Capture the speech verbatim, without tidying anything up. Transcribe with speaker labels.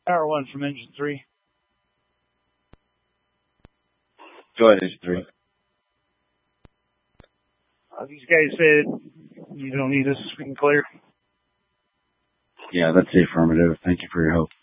Speaker 1: Power one from engine three.
Speaker 2: Go ahead, engine three.
Speaker 1: Uh, these guys said you don't need us. We can clear.
Speaker 2: Yeah, that's the affirmative. Thank you for your help.